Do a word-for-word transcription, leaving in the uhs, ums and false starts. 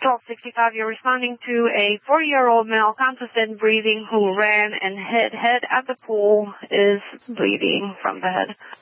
twelve sixty-five, you're responding to a forty-year-old male, conscious and breathing, who ran and hit head at the pool, is bleeding from the head.